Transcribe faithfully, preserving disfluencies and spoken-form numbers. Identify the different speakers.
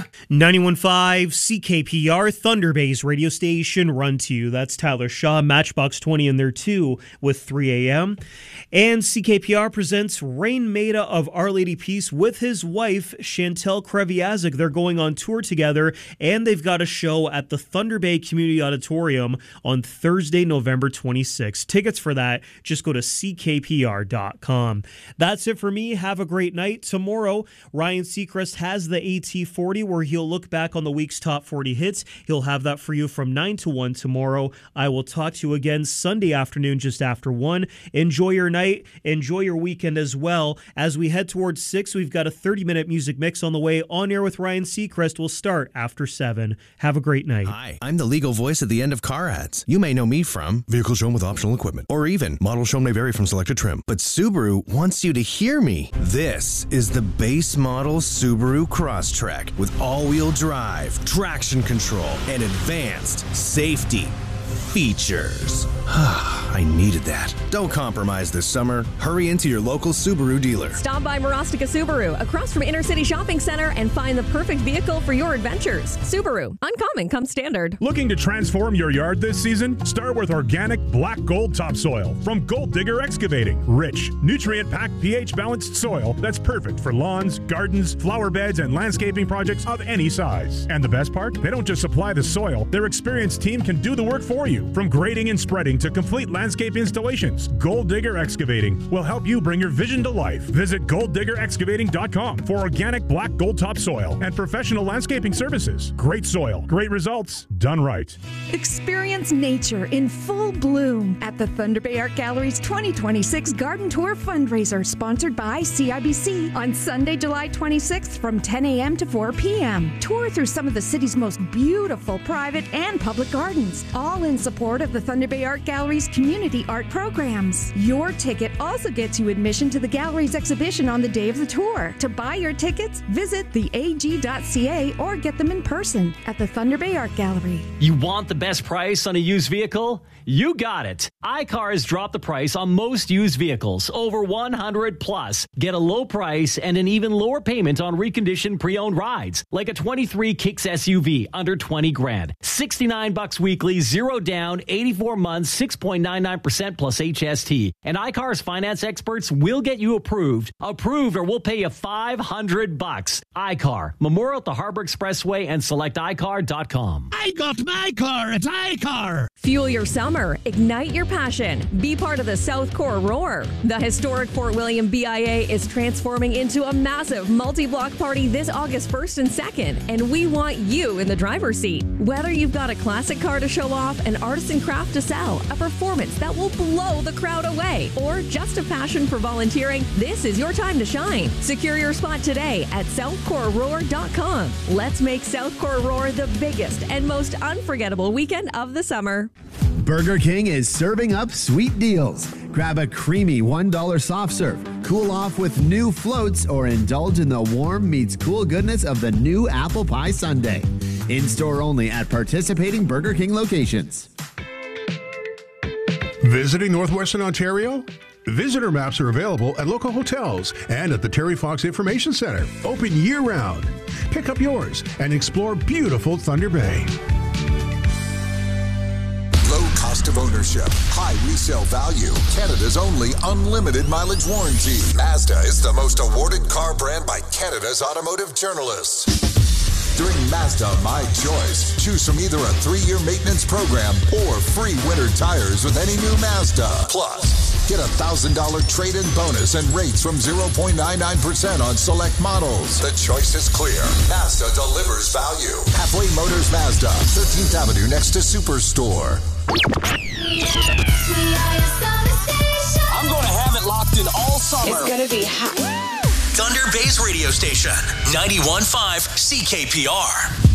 Speaker 1: ninety-one point five C K P R, Thunder Bay's radio station, run to you. That's Tyler Shaw, Matchbox twenty in there too with three a.m. And C K P R presents Rain Maida of Our Lady Peace with his wife, Chantel Kreviazik. They're going on tour together, and they've got a show at the Thunder Bay Community Auditorium on Thursday, November twenty-sixth. Tickets for that, just go to C K P R dot com. That's it for me. Have a great night. Tomorrow, Ryan Seacrest has the A T forty where he'll look back on the week's top forty hits. He'll have that for you from nine to one tomorrow. I will talk to you again Sunday afternoon just after one. Enjoy your night. Enjoy your weekend as well. As we head towards six, we've got a thirty-minute music mix on the way. On Air with Ryan Seacrest will start after seven. Have a great night.
Speaker 2: Hi, I'm the legal voice at the end of car ads. You may know me from vehicles shown with optional equipment, or even models shown may vary from selected trim. But Subaru wants you to hear me. This is the base model Subaru Crosstrek with all-wheel drive, traction control, and advanced safety features. I needed that. Don't compromise this summer. Hurry into your local Subaru dealer.
Speaker 3: Stop by Marostica Subaru, across from Inner City Shopping Center, and find the perfect vehicle for your adventures. Subaru, uncommon comes standard.
Speaker 4: Looking to transform your yard this season? Start with organic black gold topsoil from Gold Digger Excavating. Rich, nutrient-packed, pH-balanced soil that's perfect for lawns, gardens, flower beds, and landscaping projects of any size. And the best part? They don't just supply the soil. Their experienced team can do the work for you. From grading and spreading to complete landscape installations, Gold Digger Excavating will help you bring your vision to life. Visit gold digger excavating dot com for organic black gold topsoil and professional landscaping services. Great soil, great results, done right.
Speaker 5: Experience nature in full bloom at the Thunder Bay Art Gallery's twenty twenty-six Garden Tour fundraiser, sponsored by C I B C, on Sunday, July twenty-sixth from ten a.m. to four p.m. Tour through some of the city's most beautiful private and public gardens, all in support of the Thunder Bay Art Gallery's community art programs. Your ticket also gets you admission to the gallery's exhibition on the day of the tour. To buy your tickets, visit the A G dot C A or get them in person at the Thunder Bay Art Gallery.
Speaker 6: You want the best price on a used vehicle? You got it. iCar has dropped the price on most used vehicles, over one hundred plus. Get a low price and an even lower payment on reconditioned pre-owned rides, like a twenty-three Kicks S U V under twenty grand. sixty-nine bucks weekly, zero down, eighty-four months, six point nine nine percent plus H S T. And iCar's finance experts will get you approved. Approved, or we'll pay you five hundred bucks. iCar, Memorial at the Harbor Expressway, and select i car dot com.
Speaker 7: I got my car at iCar.
Speaker 3: Fuel your summer. Ignite your passion. Be part of the South Core Roar. The historic Fort William B I A is transforming into a massive multi-block party this August first and second, and we want you in the driver's seat. Whether you've got a classic car to show off, an artisan craft to sell, a performance that will blow the crowd away, or just a passion for volunteering, this is your time to shine. Secure your spot today at south core roar dot com. Let's make South Core Roar the biggest and most unforgettable weekend of the summer.
Speaker 8: Burger King is serving up sweet deals. Grab a creamy one dollar soft serve, cool off with new floats, or indulge in the warm meets cool goodness of the new apple pie sundae. In-store only at participating Burger King locations.
Speaker 9: Visiting Northwestern Ontario? Visitor maps are available at local hotels and at the Terry Fox Information Center, open year-round. Pick up yours and explore beautiful Thunder Bay.
Speaker 10: Low cost of ownership, high resale value, Canada's only unlimited mileage warranty. Mazda is the most awarded car brand by Canada's automotive journalists. During Mazda My Choice, choose from either a three-year maintenance program or free winter tires with any new Mazda. Plus, get a one thousand dollars trade-in bonus and rates from zero point nine nine percent on select models. The choice is clear. Mazda delivers value. Halfway Motors Mazda, thirteenth Avenue next to Superstore.
Speaker 11: I'm going to have it locked in all summer.
Speaker 12: It's going to be hot.
Speaker 11: Thunder Bay's radio station, ninety-one point five C K P R.